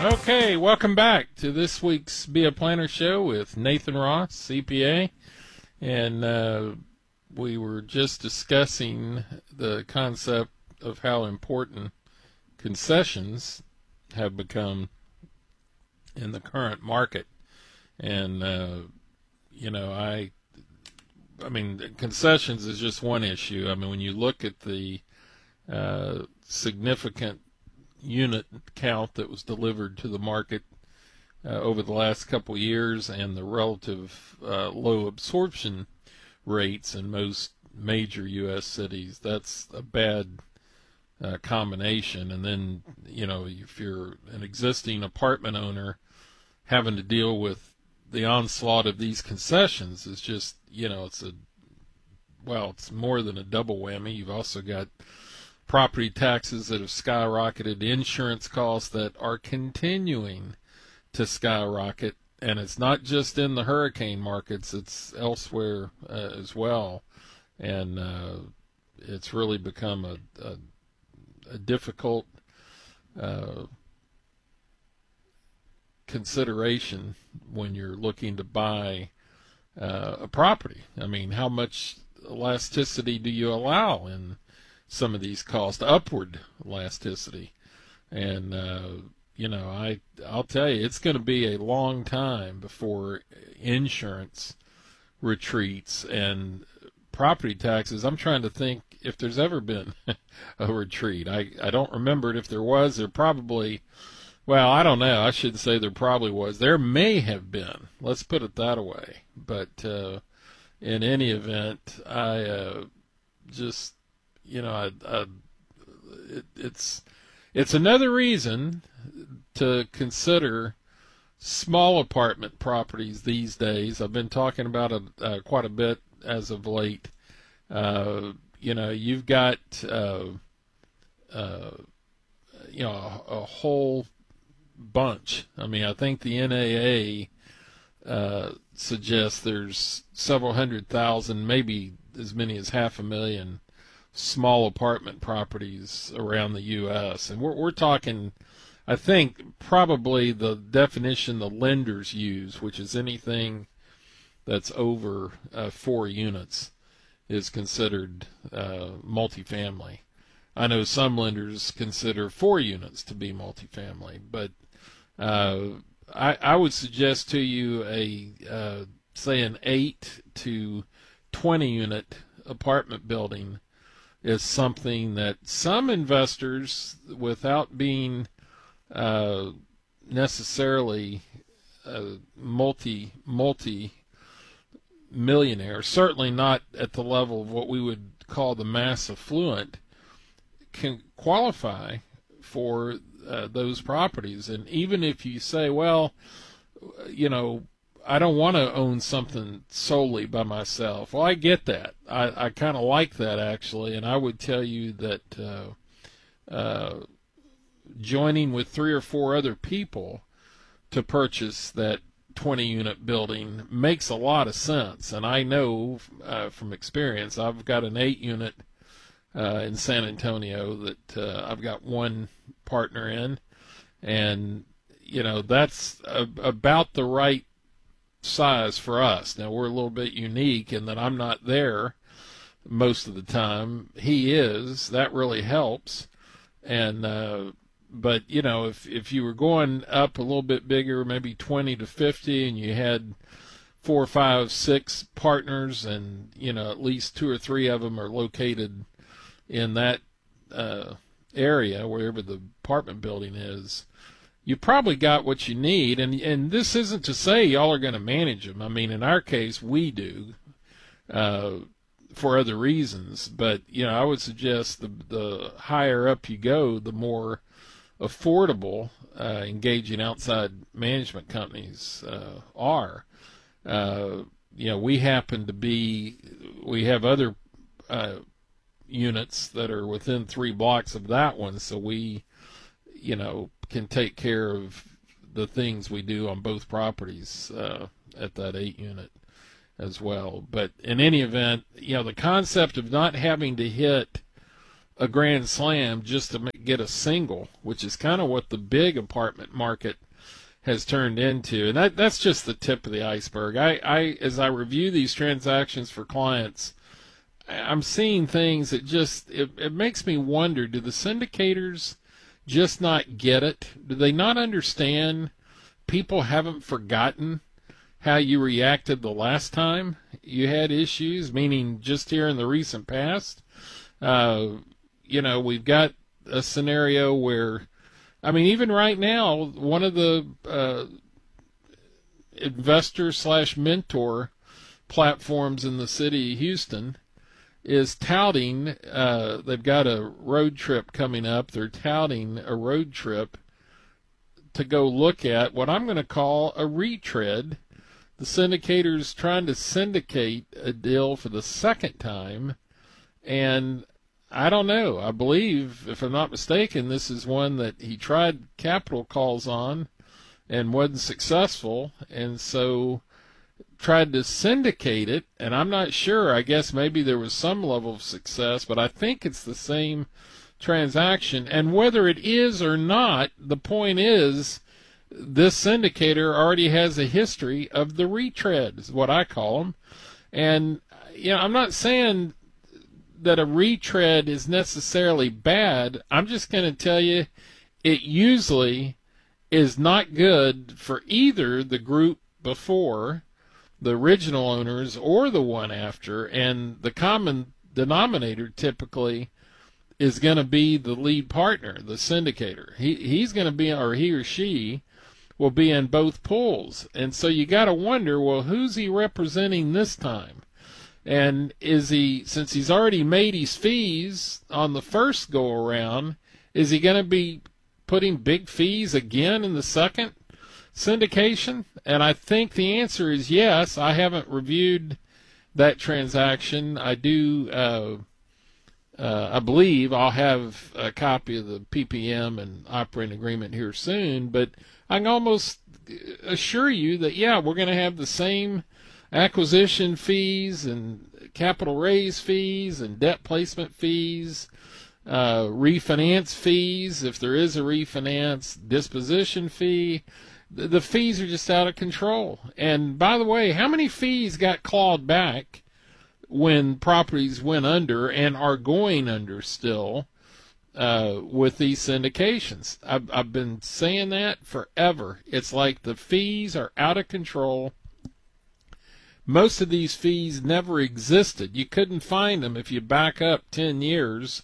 Okay, welcome back to this week's Be a Planner show with Nathan Ross, CPA. And we were just discussing the concept of how important concessions have become in the current market. And, I mean, concessions is just one issue. I mean, when you look at the significant unit count that was delivered to the market over the last couple years and the relative low absorption rates in most major U.S. cities, that's a bad combination. And then, if you're an existing apartment owner, having to deal with the onslaught of these concessions is just, it's more than a double whammy. You've also got property taxes that have skyrocketed, insurance costs that are continuing to skyrocket, and it's not just in the hurricane markets, it's elsewhere as well. And it's really become a difficult consideration when you're looking to buy a property. I mean, how much elasticity do you allow in some of these costs, upward elasticity? And I'll tell you, it's going to be a long time before insurance retreats and property taxes. I'm trying to think if there's ever been a retreat. I don't remember it. If there was, there probably, I don't know. I shouldn't say there probably was. There may have been. Let's put it that way. But in any event, it's another reason to consider small apartment properties these days. I've been talking about it quite a bit as of late. You've got a whole bunch. I mean, I think the NAA suggests there's several hundred thousand, maybe as many as 500,000 small apartment properties around the U.S. And we're talking, I think, probably the definition the lenders use, which is anything that's over 4 units, is considered multifamily. I know some lenders consider 4 units to be multifamily, but I would suggest to you say an 8 to 20 unit apartment building is something that some investors, without being necessarily multi-millionaire, certainly not at the level of what we would call the mass affluent, can qualify for those properties. And even if you say, I don't want to own something solely by myself. Well, I get that. I kind of like that, actually. And I would tell you that joining with 3 or 4 other people to purchase that 20-unit building makes a lot of sense. And I know from experience, I've got an 8-unit in San Antonio that I've got one partner in. And, that's about the right size for us. Now, we're a little bit unique in that I'm not there most of the time. He is. That really helps. And but if you were going up a little bit bigger, maybe 20 to 50, and you had 4, 5, 6 partners, and at least 2 or 3 of them are located in that area, wherever the apartment building is, you probably got what you need. And this isn't to say y'all are going to manage them. I mean, in our case, we do for other reasons. But, I would suggest the higher up you go, the more affordable engaging outside management companies are. We happen to we have other units that are within 3 blocks of that one, so we, can take care of the things we do on both properties at that 8-unit as well. But in any event, the concept of not having to hit a grand slam just to get a single, which is kind of what the big apartment market has turned into. And that's just the tip of the iceberg. I as I review these transactions for clients, I'm seeing things that just, it makes me wonder, do the syndicators just not get it? Do they not understand people haven't forgotten how you reacted the last time you had issues, meaning just here in the recent past? We've got a scenario where, I mean, even right now, one of the investor/mentor platforms in the city of Houston is touting, they've got a road trip coming up. They're touting a road trip to go look at what I'm going to call a retread. The syndicator's trying to syndicate a deal for the second time, and I don't know. I believe, if I'm not mistaken, this is one that he tried capital calls on and wasn't successful, and so tried to syndicate it, and I'm not sure. I guess maybe there was some level of success, but I think it's the same transaction. And whether it is or not, the point is this syndicator already has a history of the retread, is what I call them. And I'm not saying that a retread is necessarily bad. I'm just going to tell you it usually is not good for either the group before, the original owners, or the one after, and the common denominator typically is going to be the lead partner, the syndicator. He's going to be, or he or she will be in both pools. And so you got to wonder, well, who's he representing this time? And is he, since he's already made his fees on the first go around, is he going to be putting big fees again in the second syndication? And I think the answer is yes. I haven't reviewed that transaction. I do, I believe I'll have a copy of the PPM and operating agreement here soon, but I can almost assure you that, yeah, we're going to have the same acquisition fees and capital raise fees and debt placement fees, refinance fees, if there is a refinance, disposition fee. The fees are just out of control. And by the way, how many fees got clawed back when properties went under and are going under still with these syndications? I've been saying that forever. It's like the fees are out of control. Most of these fees never existed. You couldn't find them if you back up 10 years.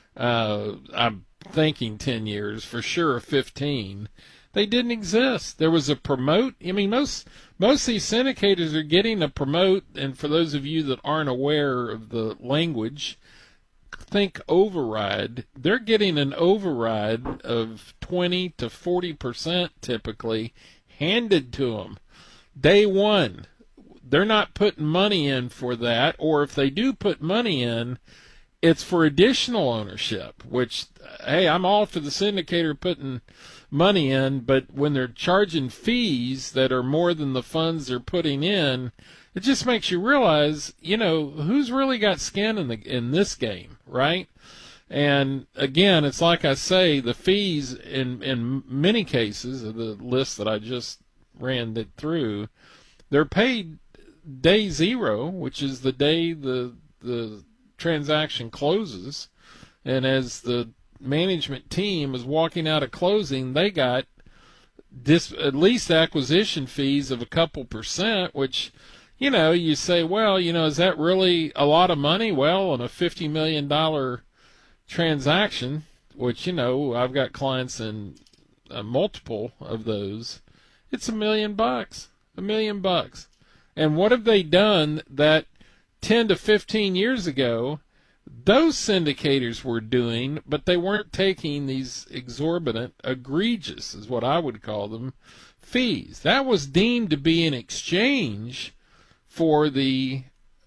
I'm thinking 10 years, for sure 15. They didn't exist. There was a promote. I mean, most of these syndicators are getting a promote, and for those of you that aren't aware of the language, think override. They're getting an override of 20 to 40% typically handed to them day one. They're not putting money in for that, or if they do put money in, it's for additional ownership, which, hey, I'm all for the syndicator putting money in, but when they're charging fees that are more than the funds they're putting in, it just makes you realize, who's really got skin in this game, right? And again, it's like I say, the fees in many cases of the list that I just ran it through, they're paid day zero, which is the day the transaction closes, and as the management team is walking out of closing, they got at least acquisition fees of a couple percent, which, you say, well, is that really a lot of money? Well, on a $50 million transaction, which, I've got clients in multiple of those, it's $1 million, $1 million. And what have they done that 10 to 15 years ago those syndicators were doing, but they weren't taking these exorbitant, egregious, is what I would call them, fees? That was deemed to be an exchange for the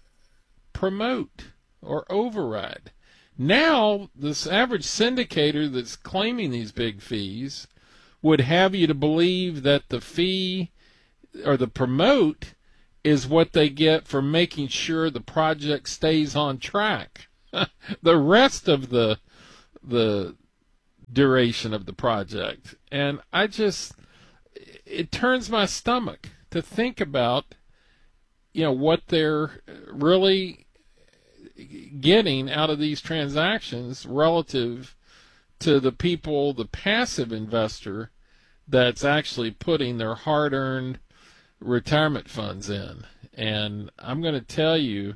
promote or override. Now, this average syndicator that's claiming these big fees would have you to believe that the fee or the promote is what they get for making sure the project stays on track. The rest of the the duration of the project. And it turns my stomach to think about, what they're really getting out of these transactions relative to the people, the passive investor that's actually putting their hard-earned retirement funds in. And I'm going to tell you,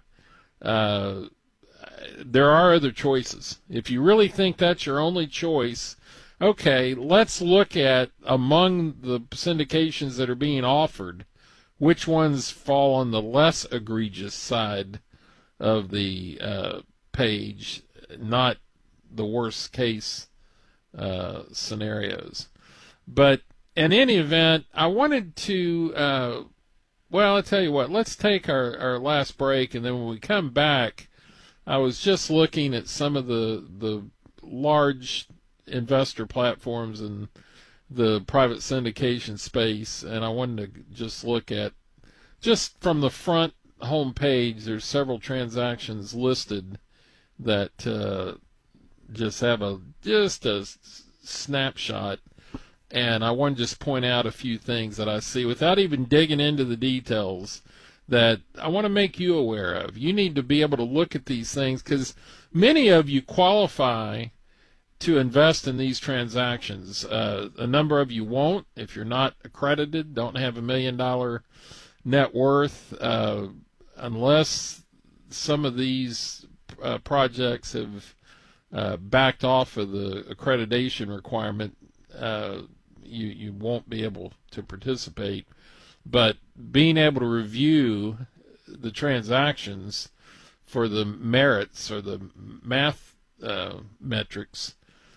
there are other choices. If you really think that's your only choice, okay, let's look at among the syndications that are being offered, which ones fall on the less egregious side of the page, not the worst case scenarios. But in any event, I wanted to, I'll tell you what, let's take our last break, and then when we come back, I was just looking at some of the large investor platforms in the private syndication space, and I wanted to just look at, just from the front home page, there's several transactions listed that just have a snapshot, and I want to just point out a few things that I see without even digging into the details that I want to make you aware of. You need to be able to look at these things because many of you qualify to invest in these transactions. A number of you won't if you're not accredited, don't have $1 million net worth, unless some of these projects have backed off of the accreditation requirement. You won't be able to participate. But being able to review the transactions for the merits or the math metrics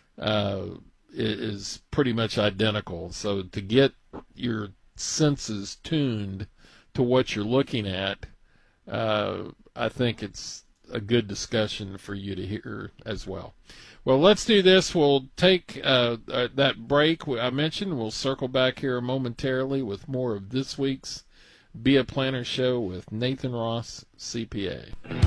is pretty much identical. So to get your senses tuned to what you're looking at, I think it's a good discussion for you to hear as well. Well, let's do this. We'll take that break I mentioned. We'll circle back here momentarily with more of this week's Be a Planner Show with Nathan Ross, CPA.